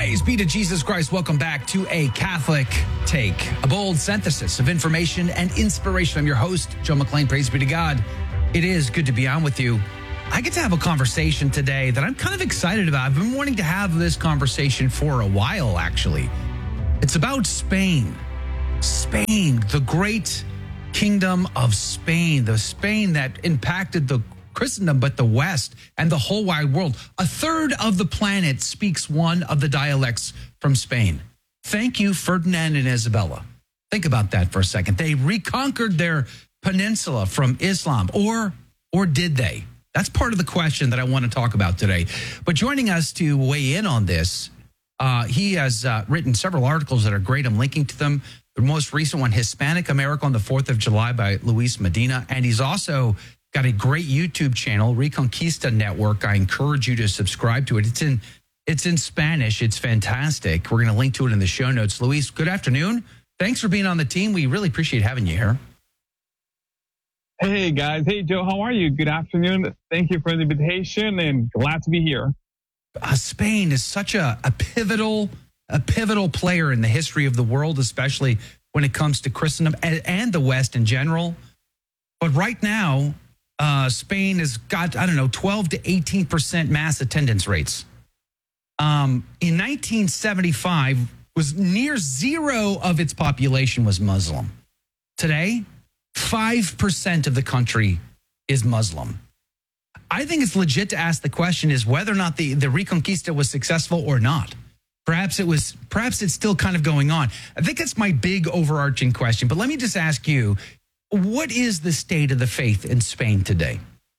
Praise be to Jesus Christ. Welcome back to A Catholic Take, a bold synthesis of information and inspiration. I'm your host, Joe McClain. Praise be to God. It is good to be on with you. I get to have a conversation today that I'm kind of excited about. I've been wanting to have this conversation for a while, actually. It's about Spain. Spain, the great kingdom of Spain, the Spain that impacted the Christendom, but the West and the whole wide world. A third of the planet speaks one of the dialects from Spain. Thank you, Ferdinand and Isabella. Think about that for a second. They reconquered their peninsula from Islam, or did they? That's part of the question that I want to talk about today. But joining us to weigh in on this, he has written several articles that are great. I'm linking to them. The most recent one, Hispanic America on the 4th of July by Luis Medina. And he's also got a great YouTube channel, Reconquista Network. I encourage you to subscribe to it. It's in Spanish. It's fantastic. We're going to link to it in the show notes. Luis, good afternoon. Thanks for being on the team. We really appreciate having you here. Hey, guys. Hey, Joe. How are you? Good afternoon. Thank you for the invitation and glad to be here. Spain is such a pivotal player in the history of the world, especially when it comes to Christendom and the West in general. But right now, Spain has got, 12 to 18% mass attendance rates. In 1975, was near zero of its population was Muslim. Today, 5% of the country is Muslim. I think it's legit to ask the question is whether or not the Reconquista was successful or not. Perhaps it's still kind of going on. I think that's my big overarching question. But let me just ask you, what is the state of the faith in Spain today?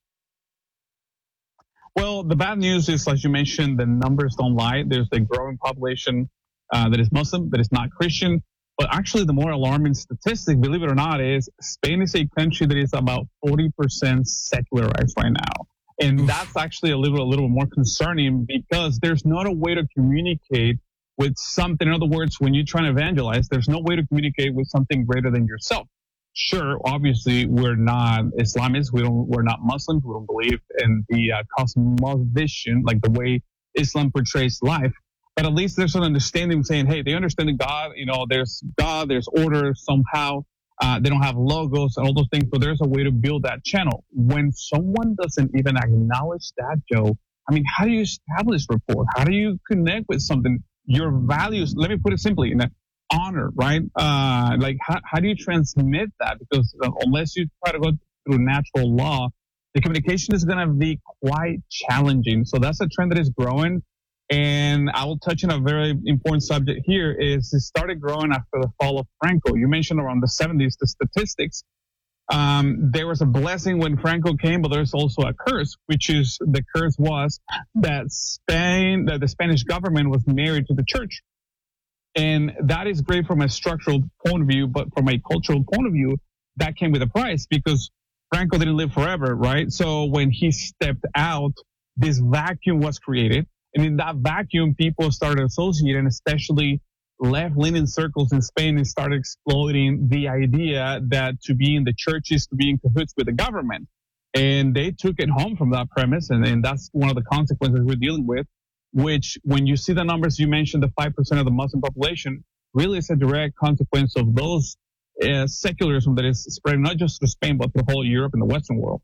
Well, the bad news is, as you mentioned, the numbers don't lie. There's a growing population that is Muslim, that is not Christian. But actually, the more alarming statistic, believe it or not, is Spain is a country that is about 40% secularized right now. And that's actually a little more concerning because there's not a way to communicate with something. In other words, when you're trying to evangelize, there's no way to communicate with something greater than yourself. Sure, obviously, we're not Islamists. We're not Muslims. We don't believe in the cosmovision, like the way Islam portrays life. But at least there's an understanding saying, hey, they understand that God, there's order somehow. They don't have logos and all those things. So there's a way to build that channel. When someone doesn't even acknowledge that, Joe, how do you establish rapport? How do you connect with something? Your values, let me put it simply, honor, right? How do you transmit that? Because unless you try to go through natural law, the communication is going to be quite challenging. So that's a trend that is growing. And I will touch on a very important subject here is it started growing after the fall of Franco. You mentioned around the 70s, the statistics. There was a blessing when Franco came, but there's also a curse, which is the curse was that the Spanish government was married to the church. And that is great from a structural point of view, but from a cultural point of view, that came with a price because Franco didn't live forever, right? So when he stepped out, this vacuum was created. And in that vacuum, people started associating, especially left-leaning circles in Spain, and started exploiting the idea that to be in the church is to be in cahoots with the government. And they took it home from that premise, and that's one of the consequences we're dealing with, which when you see the numbers you mentioned, the 5% of the Muslim population, really is a direct consequence of those secularism that is spreading not just to Spain, but to the whole Europe and the Western world.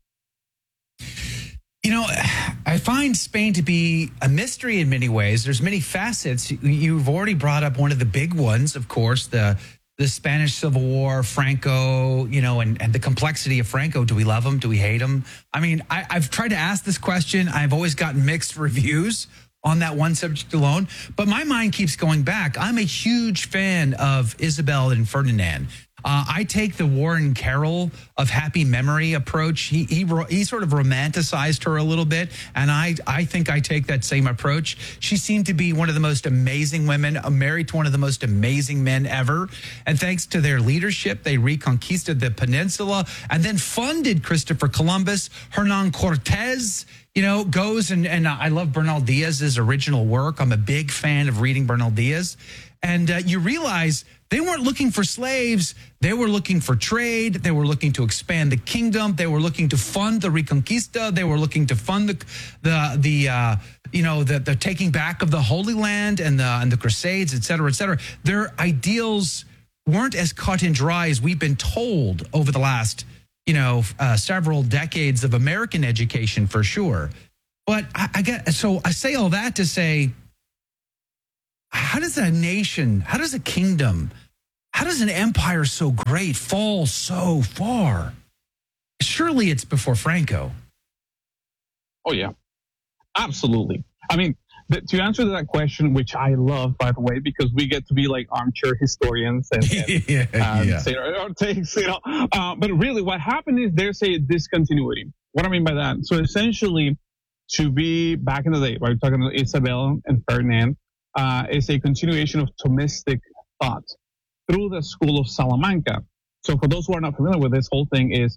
I find Spain to be a mystery in many ways. There's many facets. You've already brought up one of the big ones, of course, the Spanish Civil War, Franco, and the complexity of Franco. Do we love him? Do we hate him? I've tried to ask this question. I've always gotten mixed reviews on that one subject alone. But my mind keeps going back. I'm a huge fan of Isabel and Ferdinand. I take the Warren Carroll of happy memory approach. He sort of romanticized her a little bit, and I think I take that same approach. She seemed to be one of the most amazing women, married to one of the most amazing men ever. And thanks to their leadership, they reconquisted the peninsula and then funded Christopher Columbus. Hernan Cortez, goes and I love Bernal Diaz's original work. I'm a big fan of reading Bernal Diaz. And you realize they weren't looking for slaves. They were looking for trade. They were looking to expand the kingdom. They were looking to fund the Reconquista. They were looking to fund the taking back of the Holy Land and the Crusades, et cetera, et cetera. Their ideals weren't as cut and dry as we've been told over the last, several decades of American education, for sure. But I say all that to say, how does a nation, how does a kingdom, how does an empire so great fall so far? Surely it's before Franco. Oh, yeah, absolutely. I mean, to answer that question, which I love, by the way, because we get to be like armchair historians and say our takes, but really what happened is there's a discontinuity. What I mean by that? So essentially, to be back in the day, right, we're talking about Isabel and Ferdinand, is a continuation of Thomistic thought through the school of Salamanca. So for those who are not familiar with this, whole thing is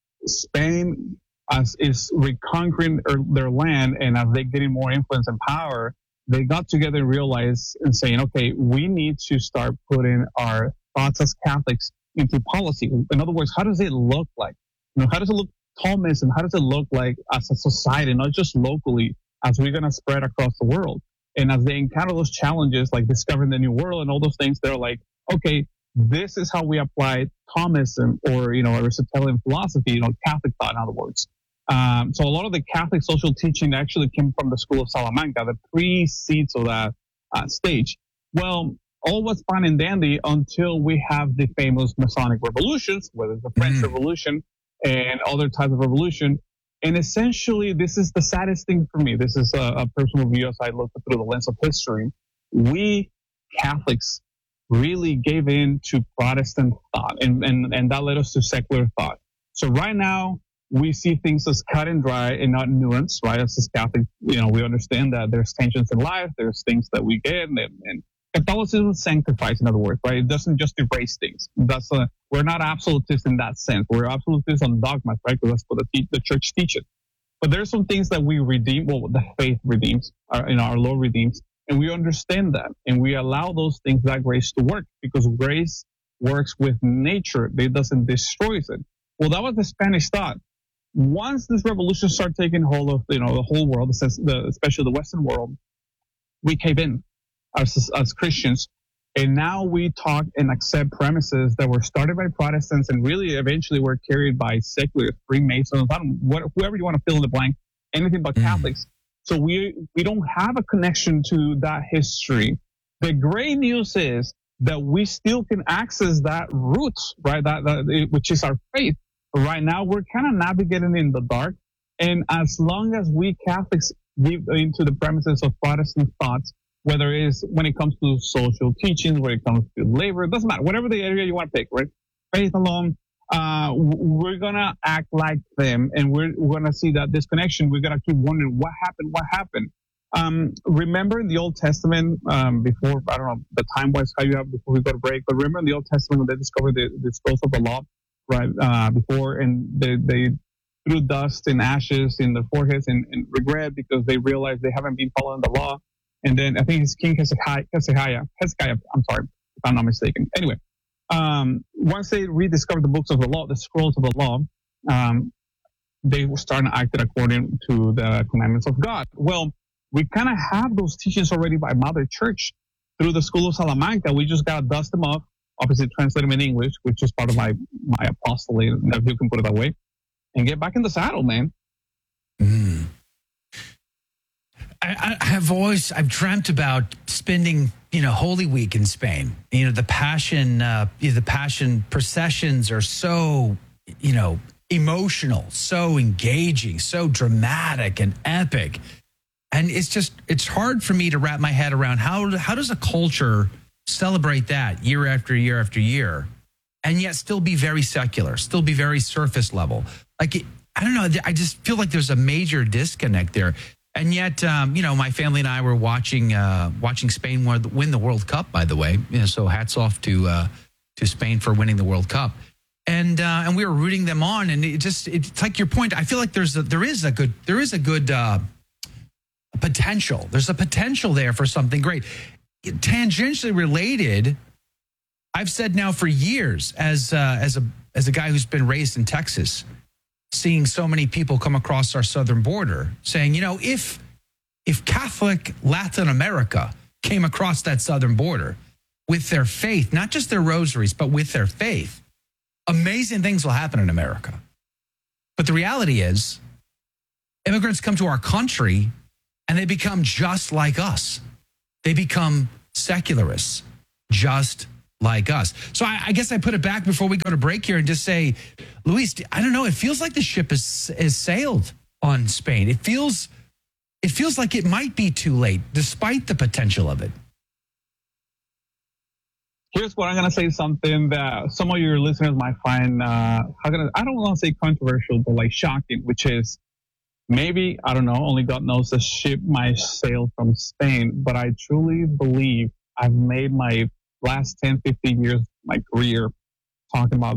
Spain is reconquering their land, and as they're getting more influence and power, they got together and realized and saying, okay, we need to start putting our thoughts as Catholics into policy. In other words, how does it look like? How does it look Thomism? How does it look like as a society, not just locally, as we're going to spread across the world? And as they encounter those challenges, like discovering the new world and all those things, they're like, okay, this is how we apply Thomism or, Aristotelian philosophy, Catholic thought, in other words. So a lot of the Catholic social teaching actually came from the school of Salamanca, that precedes of that stage. Well, all was fine and dandy until we have the famous Masonic revolutions, whether it's the French Revolution and other types of revolution. And essentially, this is the saddest thing for me. This is a personal view as I look through the lens of history. We Catholics really gave in to Protestant thought, and that led us to secular thought. So right now, we see things as cut and dry and not nuanced, right? As Catholics, we understand that there's tensions in life, there's things that we get, and Catholicism sanctifies, in other words, right? It doesn't just erase things. We're not absolutists in that sense. We're absolutists on dogmas, right? Because that's what the church teaches. But there's some things that we redeem, the faith redeems, our Lord redeems, and we understand that, and we allow those things, that grace, to work, because grace works with nature. It doesn't destroy it. Well, that was the Spanish thought. Once this revolution started taking hold of, the whole world, especially the Western world, we cave in as Christians. And now we talk and accept premises that were started by Protestants and really eventually were carried by secular Freemasons, whoever you want to fill in the blank, anything but Catholics. So we don't have a connection to that history. The great news is that we still can access that root, right? That which is our faith. Right now, we're kind of navigating in the dark. And as long as we Catholics give into the premises of Protestant thoughts, whether it is when it comes to social teachings, when it comes to labor, it doesn't matter, whatever the area you want to pick, right? Faith alone, we're going to act like them, and we're going to see that disconnection. We're going to keep wondering what happened. Remember in the Old Testament, before, I don't know, the time-wise, how you have before we go to break, but remember in the Old Testament when they discovered the scrolls of the law, right, before, and they threw dust and ashes in their foreheads and regret because they realized they haven't been following the law. And then I think it's King Hezekiah, I'm sorry, if I'm not mistaken. Anyway, once they rediscovered the books of the law, the scrolls of the law, they were starting to act according to the commandments of God. Well, we kind of have those teachings already by Mother Church through the School of Salamanca. We just got to dust them off, obviously translate them in English, which is part of my apostolate, if you can put it that way, and get back in the saddle, man. I've dreamt about spending, Holy Week in Spain. The Passion processions are so, emotional, so engaging, so dramatic and epic. And it's hard for me to wrap my head around how does a culture celebrate that year after year after year and yet still be very secular, still be very surface level. Like, I don't know, I just feel like there's a major disconnect there. And yet, my family and I were watching Spain win the World Cup, by the way. So hats off to Spain for winning the World Cup. And we were rooting them on. And it's like your point. I feel like there is a good potential. There's a potential there for something great. Tangentially related, I've said now for years as a guy who's been raised in Texas, seeing so many people come across our southern border saying, if if Catholic Latin America came across that southern border with their faith, not just their rosaries, but with their faith, amazing things will happen in America. But the reality is, immigrants come to our country and they become just like us. They become secularists, just like us. So I guess I put it back before we go to break here and just say, Luis, I don't know, it feels like the ship is sailed on Spain. It feels like it might be too late, despite the potential of it. Here's what I'm going to say, something that some of your listeners might find, I don't want to say controversial, but like shocking, which is maybe, I don't know, only God knows the ship might sail from Spain, but I truly believe I've made my last 10, 15 years, my career, talking about.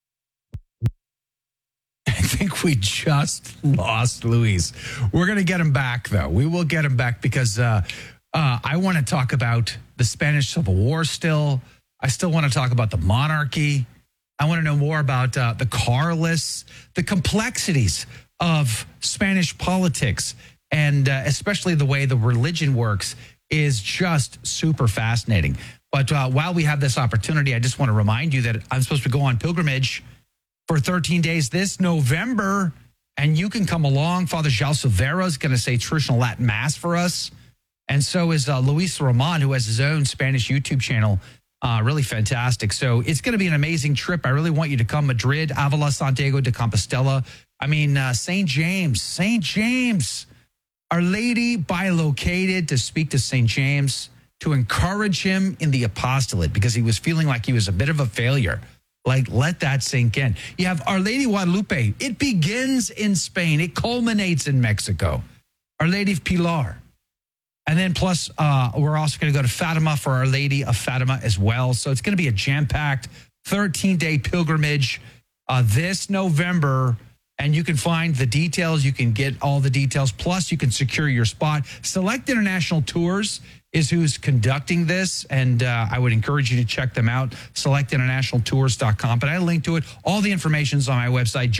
I think we just lost Luis. We're going to get him back, though. We will get him back because I want to talk about the Spanish Civil War still. I still want to talk about the monarchy. I want to know more about the Carlists, the complexities of Spanish politics, and especially the way the religion works is just super fascinating. But while we have this opportunity, I just want to remind you that I'm supposed to go on pilgrimage for 13 days this November, and you can come along. Father João Silveira is going to say traditional Latin Mass for us, and so is Luis Roman, who has his own Spanish YouTube channel. Really fantastic. So it's going to be an amazing trip. I really want you to come. Madrid, Avila, Santiago de Compostela. I mean, St. James, Our Lady bilocated to speak to St. James, to encourage him in the apostolate because he was feeling like he was a bit of a failure. Like, let that sink in. You have Our Lady Guadalupe. It begins in Spain. It culminates in Mexico. Our Lady of Pilar. And then plus, we're also going to go to Fatima for Our Lady of Fatima as well. So it's going to be a jam-packed 13-day pilgrimage this November. And you can find the details. You can get all the details. Plus, you can secure your spot. Select International Tours is who's conducting this. And I would encourage you to check them out, selectinternationaltours.com. But I link to it. All the information's on my website,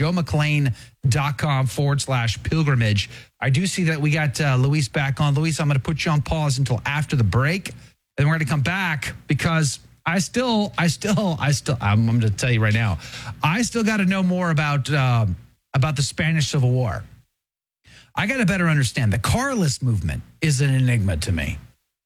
joemcclain.com/pilgrimage. I do see that we got Luis back on. Luis, I'm going to put you on pause until after the break. And we're going to come back because I'm going to tell you right now, I still got to know more about the Spanish Civil War. I got to better understand. The Carlist movement is an enigma to me.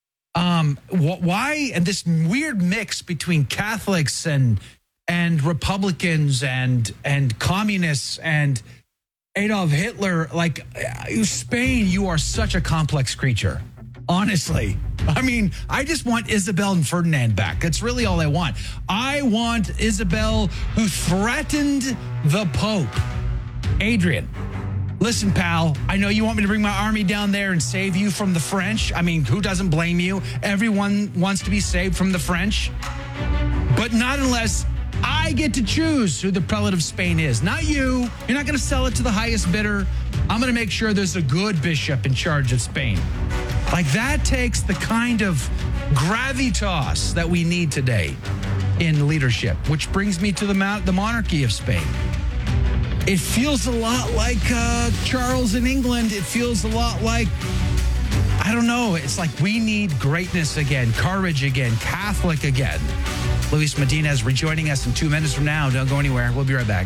Why? And this weird mix between Catholics and Republicans and communists and Adolf Hitler, like Spain, you are such a complex creature. Honestly. I mean, I just want Isabel and Ferdinand back. That's really all I want. I want Isabel, who threatened the Pope. Adrian, listen, pal, I know you want me to bring my army down there and save you from the French. I mean, who doesn't blame you? Everyone wants to be saved from the French. But not unless I get to choose who the prelate of Spain is. Not you. You're not going to sell it to the highest bidder. I'm going to make sure there's a good bishop in charge of Spain. Like, that takes the kind of gravitas that we need today in leadership, which brings me to the monarchy of Spain. It feels a lot like Charles in England. It feels a lot like, I don't know, it's like we need greatness again, courage again, Catholic again. Luis Medina is rejoining us in 2 minutes from now. Don't go anywhere. We'll be right back.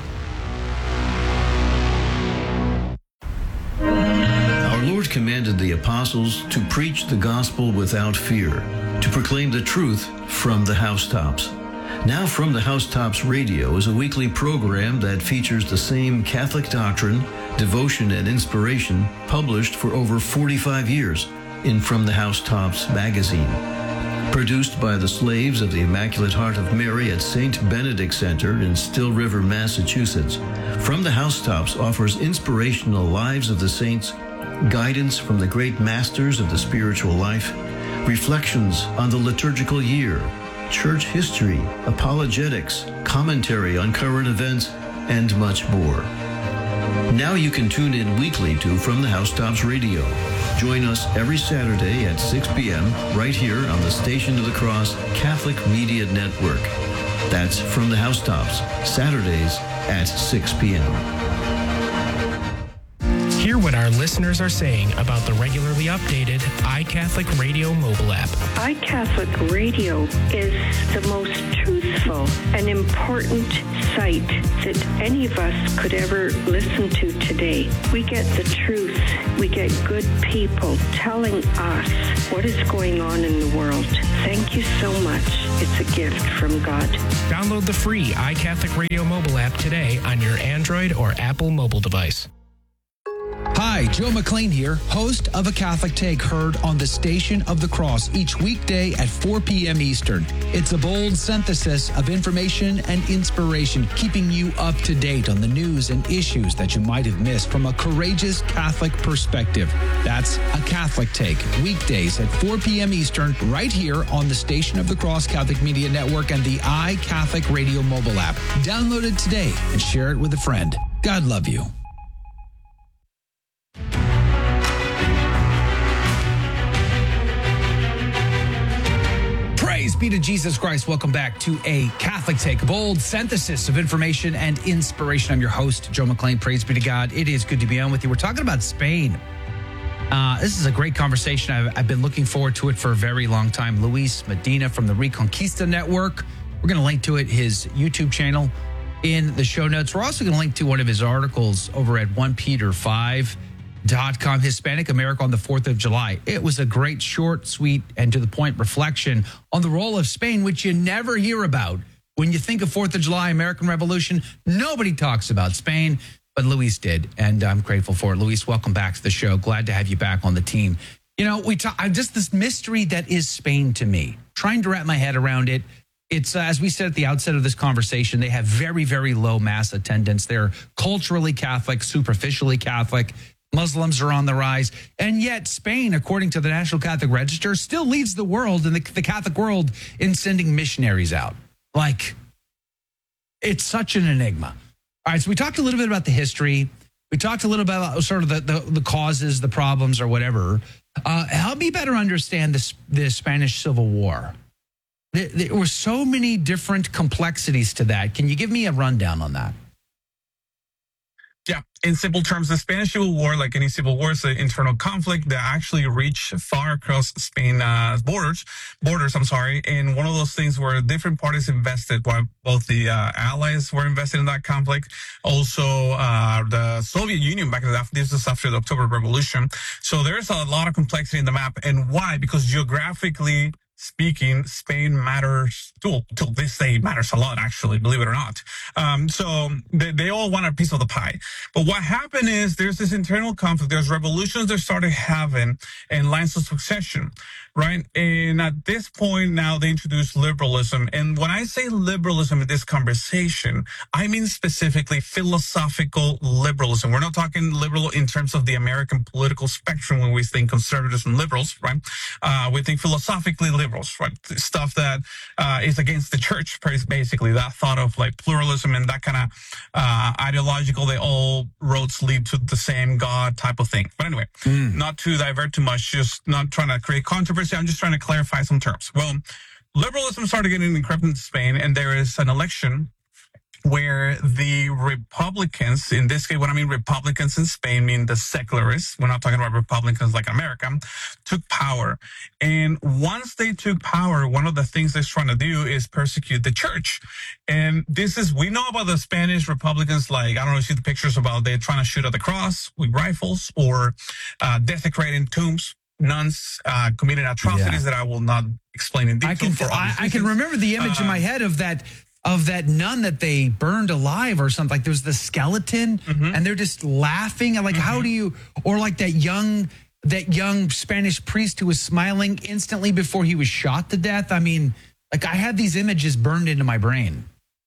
Our Lord commanded the apostles to preach the gospel without fear, to proclaim the truth from the housetops. Now From the Housetops Radio is a weekly program that features the same Catholic doctrine, devotion, and inspiration published for over 45 years in From the Housetops magazine. Produced by the slaves of the Immaculate Heart of Mary at St. Benedict Center in Still River, Massachusetts, From the Housetops offers inspirational lives of the saints, guidance from the great masters of the spiritual life, reflections on the liturgical year, church history, apologetics, commentary on current events, and much more. Now you can tune in weekly to From the Housetops Radio. Join us every Saturday at 6 p.m. right here on the Station of the Cross Catholic Media Network. That's From the Housetops, Saturdays at 6 p.m. Here hear what our listeners are saying about the regularly updated iCatholic Radio mobile app. iCatholic Radio is the most truthful and important site that any of us could ever listen to today. We get the truth. We get good people telling us what is going on in the world. Thank you so much. It's a gift from God. Download the free iCatholic Radio mobile app today on your Android or Apple mobile device. Hi, Joe McLean here, host of A Catholic Take, heard on the Station of the Cross each weekday at 4 p.m. Eastern. It's a bold synthesis of information and inspiration, keeping you up to date on the news and issues that you might have missed from a courageous Catholic perspective. That's A Catholic Take, weekdays at 4 p.m. Eastern, right here on the Station of the Cross Catholic Media Network and the iCatholic Radio mobile app. Download it today and share it with a friend. God love you. Praise be to Jesus Christ. Welcome back to A Catholic Take, a bold synthesis of information and inspiration. I'm your host, Joe McLean. Praise be to God. It is good to be on with you. We're talking about Spain. This is a great conversation. I've been looking forward to it for a very long time. Luis Medina from the Reconquista Network. We're going to link to it, his YouTube channel, in the show notes. We're also going to link to one of his articles over at 1Peter5.com, Hispanic America on the 4th of July. It was a great, short, sweet, and to the point reflection on the role of Spain, which you never hear about. When you think of 4th of July, American Revolution, nobody talks about Spain, but Luis did, and I'm grateful for it. Luis, welcome back to the show. Glad to have you back on the team. You know, just this mystery that is Spain to me, trying to wrap my head around it. It's, as we said at the outset of this conversation, they have very, very low mass attendance. They're culturally Catholic, superficially Catholic. Muslims are on the rise. And yet Spain, according to the National Catholic Register, still leads the world and the Catholic world in sending missionaries out. Like, it's such an enigma. All right, so we talked a little bit about the history. We talked a little bit about sort of the causes, the problems, or whatever. Help me better understand the Spanish Civil War. There were so many different complexities to that. Can you give me a rundown on that? Yeah, in simple terms, the Spanish Civil War, like any civil war, is an internal conflict that actually reached far across Spain's borders. And one of those things where different parties invested, while both the allies were invested in that conflict, also the Soviet Union back in the this is after the October Revolution. So there's a lot of complexity in the map. And why? Because geographically speaking, Spain matters till this day matters a lot, actually, believe it or not. So they all want a piece of the pie. But what happened is there's this internal conflict. There's revolutions that started having and lines of succession, right? And at this point now they introduce liberalism. And when I say liberalism in this conversation, I mean specifically philosophical liberalism. We're not talking liberal in terms of the American political spectrum when we think conservatives and liberals, right? We think philosophically liberals, right? Stuff that is against the church, basically. That thought of like pluralism and that kind of ideological, they all roads lead to the same God type of thing. But anyway, not to divert too much, just not trying to create controversy. I'm just trying to clarify some terms. Well, liberalism started getting encrypted in Spain, and there is an election where the Republicans, in this case, when I mean Republicans in Spain, mean the secularists, we're not talking about Republicans like America, took power. And once they took power, one of the things they're trying to do is persecute the church. And this is, we know about the Spanish Republicans, like, I don't know if you see the pictures about they're trying to shoot at the cross with rifles or desecrating tombs. Nuns committing atrocities that I will not explain in detail. I can remember the image in my head of that nun that they burned alive or something. Like there's the skeleton and they're just laughing. Like, how do you, or like that young Spanish priest who was smiling instantly before he was shot to death. I mean, like I had these images burned into my brain.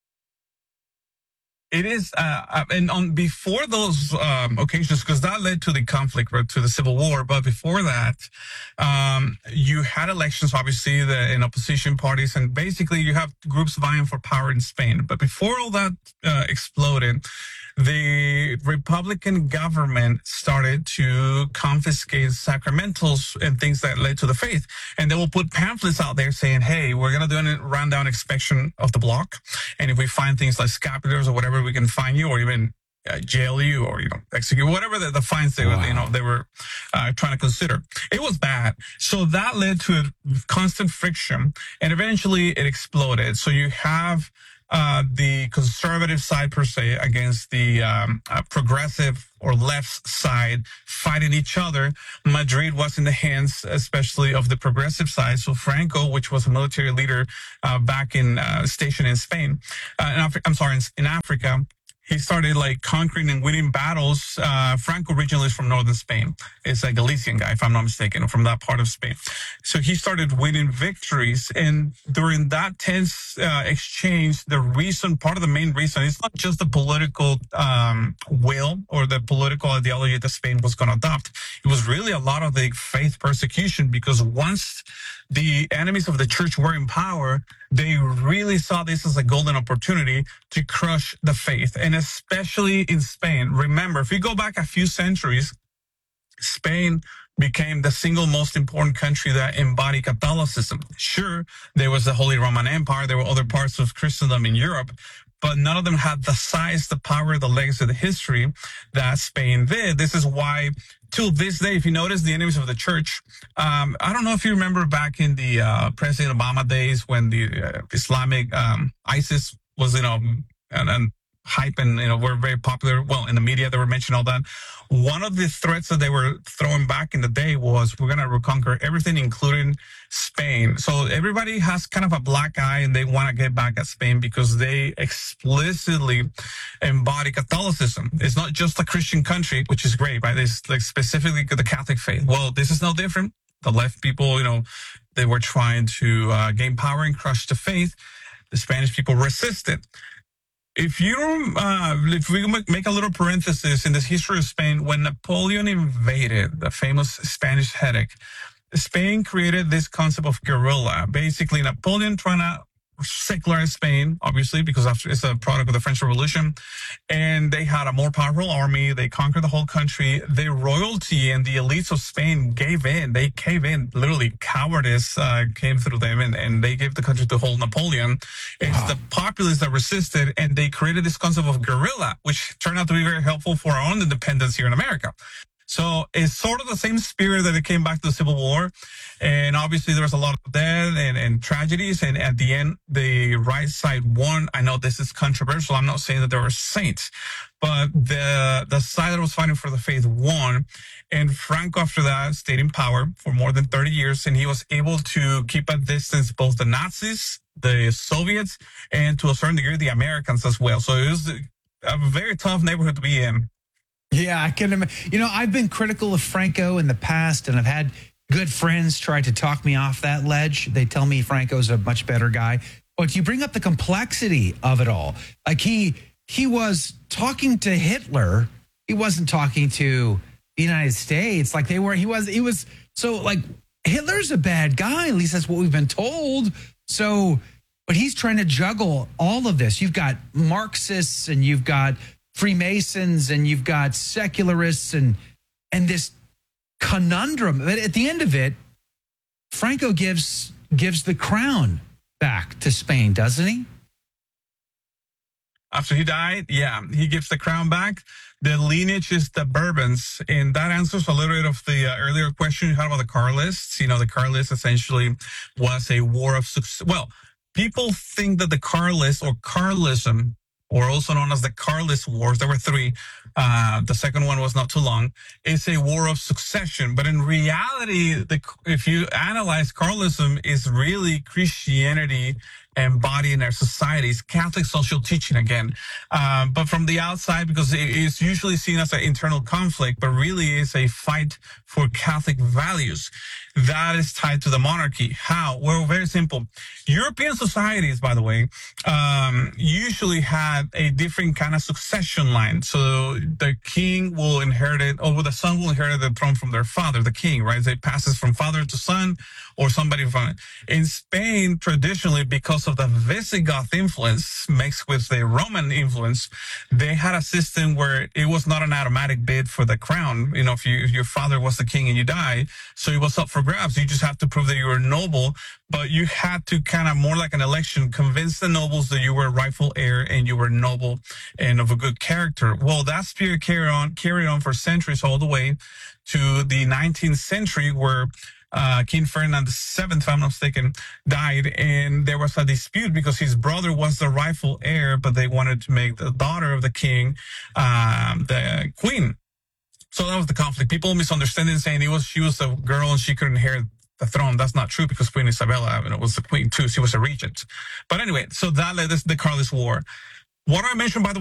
It is, and on before those occasions, because that led to the conflict, right, to the Civil War. But before that, you had elections, obviously, in opposition parties, and basically you have groups vying for power in Spain. But before all that exploded, the Republican government started to confiscate sacramentals and things that led to the faith. And they will put pamphlets out there saying, hey, we're going to do a rundown inspection of the block. And if we find things like scapulars or whatever, we can fine you, or even jail you or execute, whatever the fines they were trying to consider. It was bad. So that led to a constant friction, and eventually it exploded. So you have the conservative side per se against the progressive or left side fighting each other. Madrid was in the hands, especially of the progressive side. So Franco, which was a military leader back in stationed in Spain, in Africa. He started conquering and winning battles. Franco originally is from northern Spain. It's a Galician guy, if I'm not mistaken, from that part of Spain. So he started winning victories. And during that tense exchange, part of the main reason, it's not just the political will or the political ideology that Spain was going to adopt. It was really a lot of the faith persecution, because once the enemies of the church were in power, they really saw this as a golden opportunity to crush the faith. And especially in Spain. Remember, if you go back a few centuries, Spain became the single most important country that embodied Catholicism. Sure, there was the Holy Roman Empire. There were other parts of Christendom in Europe, but none of them had the size, the power, the legacy, the history that Spain did. This is why, till this day, if you notice the enemies of the church, I don't know if you remember back in the President Obama days when the Islamic ISIS was, and hype and, were very popular. Well, in the media, they were mentioning all that. One of the threats that they were throwing back in the day was, we're going to reconquer everything, including Spain. So everybody has kind of a black eye, and they want to get back at Spain because they explicitly embody Catholicism. It's not just a Christian country, which is great, right? It's specifically the Catholic faith. Well, this is no different. The left people, they were trying to gain power and crush the faith. The Spanish people resisted. If we make a little parenthesis in this history of Spain, when Napoleon invaded, the famous Spanish headache, Spain created this concept of guerrilla. Basically, Napoleon trying to secularize Spain, obviously, because it's a product of the French Revolution, and they had a more powerful army. They conquered the whole country. The royalty and the elites of Spain gave in. They cave in. Literally, cowardice came through them, and they gave the country to whole Napoleon. It's the populace that resisted, and they created this concept of guerrilla, which turned out to be very helpful for our own independence here in America. So it's sort of the same spirit that it came back to the Civil War. And obviously there was a lot of death and tragedies. And at the end, the right side won. I know this is controversial. I'm not saying that there were saints, but the side that was fighting for the faith won. And Franco, after that, stayed in power for more than 30 years. And he was able to keep at distance both the Nazis, the Soviets, and to a certain degree, the Americans as well. So it was a very tough neighborhood to be in. Yeah, I can imagine. I've been critical of Franco in the past, and I've had good friends try to talk me off that ledge. They tell me Franco's a much better guy. But you bring up the complexity of it all. Like he was talking to Hitler. He wasn't talking to the United States. Like he was. So like Hitler's a bad guy. At least that's what we've been told. So, but he's trying to juggle all of this. You've got Marxists and you've got Freemasons and you've got secularists and this conundrum. But at the end of it, Franco gives the crown back to Spain, doesn't he? After he died, yeah, he gives the crown back. The lineage is the Bourbons, and that answers a little bit of the earlier question you had about the Carlists. The Carlists essentially was a war of success. Well, people think that the Carlists or Carlism, or also known as the Carlist Wars, there were three. The second one was not too long. It's a war of succession. But in reality, if you analyze Carlism, is really Christianity embodied in our societies, Catholic social teaching again. But from the outside, because it is usually seen as an internal conflict, but really is a fight for Catholic values. That is tied to the monarchy. How? Well, very simple. European societies, by the way, usually had a different kind of succession line. So the king will inherit it, or the son will inherit the throne from their father, the king, right? So it passes from father to son or somebody from it. In Spain, traditionally, because because of the Visigoth influence mixed with the Roman influence, they had a system where it was not an automatic bid for the crown. You know, if your father was the king and you die, so it was up for grabs. You just have to prove that you were noble, but you had to kind of more like an election, convince the nobles that you were a rightful heir and you were noble and of a good character. Well, that spirit carried on for centuries all the way to the 19th century where King Ferdinand VII, if I'm not mistaken, died, and there was a dispute because his brother was the rightful heir, but they wanted to make the daughter of the king the queen. So that was the conflict. People misunderstanding, saying she was a girl and she couldn't inherit the throne. That's not true because Queen Isabella was the queen too. She was a regent. But anyway, so that led us to the Carlist War. What I mentioned, by the way,